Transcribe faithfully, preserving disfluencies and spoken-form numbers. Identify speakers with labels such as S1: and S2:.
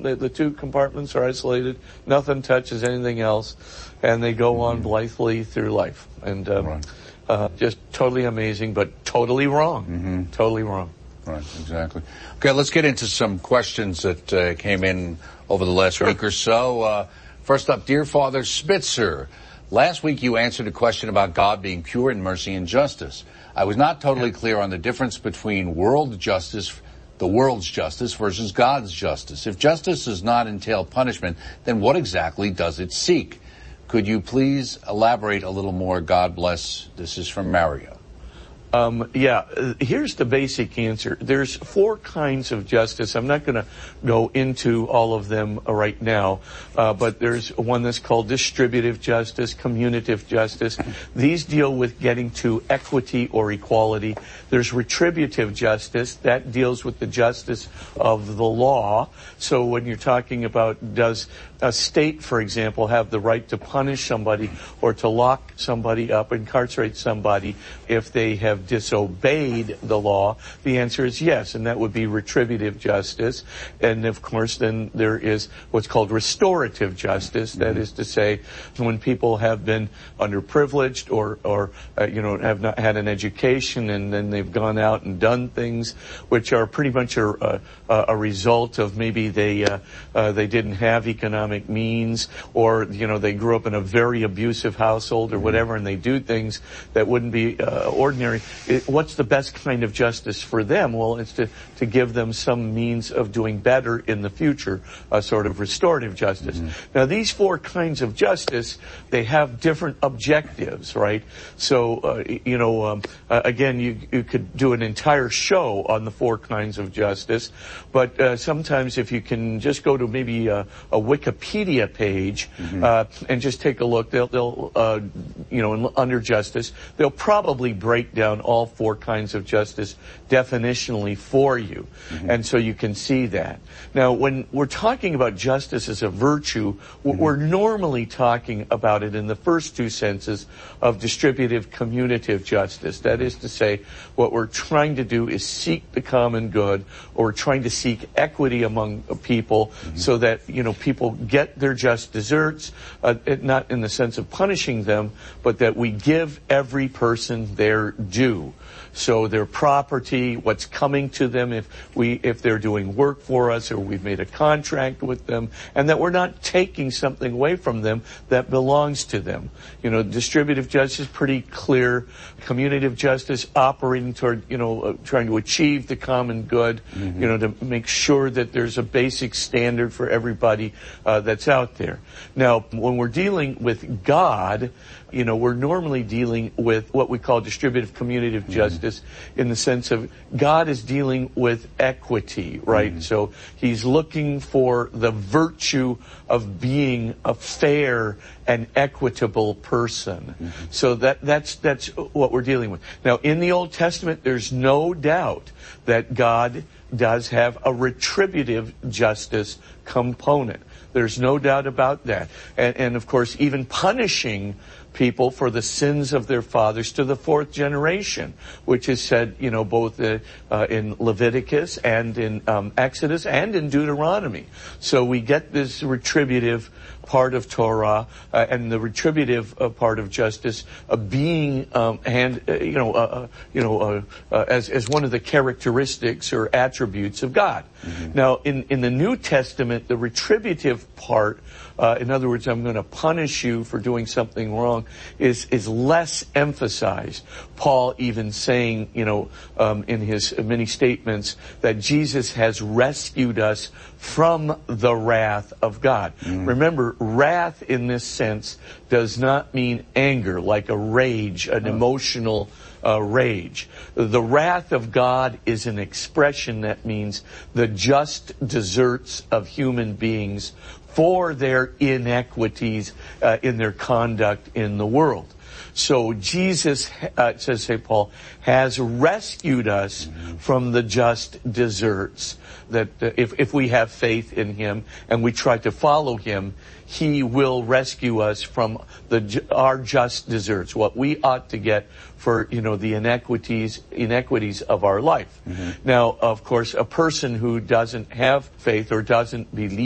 S1: The, the two compartments are isolated. Nothing touches anything else. And they go on blithely through life. And um, right. uh, just totally amazing, but totally wrong. Mm-hmm. Totally wrong.
S2: Right, exactly. Okay, let's get into some questions that uh, came in over the last sure. week or so. Uh, first up, Dear Father Spitzer, last week you answered a question about God being pure in mercy and justice. I was not totally clear on the difference between world justice, the world's justice, versus God's justice. If justice does not entail punishment, then what exactly does it seek? Could you please elaborate a little more? God bless. This is from Mario.
S1: Um, yeah, here's the basic answer. There's four kinds of justice. I'm not going to go into all of them right now, uh, but there's one that's called distributive justice, commutative justice. These deal with getting to equity or equality. There's retributive justice. That deals with the justice of the law. So when you're talking about, does a state, for example, have the right to punish somebody or to lock somebody up, incarcerate somebody if they have disobeyed the law? The answer is yes, and that would be retributive justice. And of course, then there is what's called restorative justice. Mm-hmm. That is to say, when people have been underprivileged or, or uh, you know, have not had an education, and then they've gone out and done things which are pretty much a, a, a result of maybe they uh, uh, they didn't have economic means, or you know they grew up in a very abusive household or whatever, and they do things that wouldn't be uh, ordinary. It, what's the best kind of justice for them? Well, it's to to give them some means of doing better in the future, a sort of restorative justice. Mm-hmm. Now, these four kinds of justice, they have different objectives, right? So, uh, you know, um, uh, again, you you could do an entire show on the four kinds of justice, but uh, sometimes if you can just go to maybe a, a Wikipedia page mm-hmm. uh, and just take a look, they'll, they'll uh, you know, under justice, they'll probably break down all four kinds of justice definitionally for you. Mm-hmm. And so you can see that. Now, when we're talking about justice as a virtue, mm-hmm. we're normally talking about it in the first two senses of distributive commutative justice. That is to say, what we're trying to do is seek the common good, or we're trying to seek equity among people mm-hmm. so that, you know, people get their just deserts, uh, not in the sense of punishing them, but that we give every person their due. So their property, what's coming to them if we, if they're doing work for us or we've made a contract with them, and that we're not taking something away from them that belongs to them. You know, distributive justice is pretty clear. Commutative justice operating toward, you know, uh, trying to achieve the common good, mm-hmm. you know, to make sure that there's a basic standard for everybody uh, that's out there. Now, when we're dealing with God, you know, we're normally dealing with what we call distributive commutative mm-hmm. justice, in the sense of God is dealing with equity, right? Mm-hmm. So he's looking for the virtue of being a fair and equitable person. Mm-hmm. So that that's that's what we're dealing with. Now, in the Old Testament, there's no doubt that God does have a retributive justice component. There's no doubt about that. And, and of course, even punishing people for the sins of their fathers to the fourth generation, which is said, you know, both uh, uh, in Leviticus and in um, Exodus and in Deuteronomy. So we get this retributive part of Torah uh, and the retributive uh, part of justice uh, being um, hand, uh, you know, uh, you know, uh, uh, as as one of the characteristics or attributes of God. Mm-hmm. Now, in in the New Testament, the retributive part, uh, in other words, I'm going to punish you for doing something wrong, is is less emphasized. Paul even saying, you know, um, in his many statements that Jesus has rescued us from the wrath of God. Mm. Remember, wrath in this sense does not mean anger, like a rage, an oh. emotional uh, rage. The wrath of God is an expression that means the just deserts of human beings for their inequities uh, in their conduct in the world. So Jesus, uh, says Saint Paul, has rescued us mm-hmm. from the just deserts. That uh, if, if we have faith in him and we try to follow him, he will rescue us from the our just deserts, what we ought to get for, you know, the inequities inequities of our life. Mm-hmm. Now, of course, a person who doesn't have faith or doesn't believe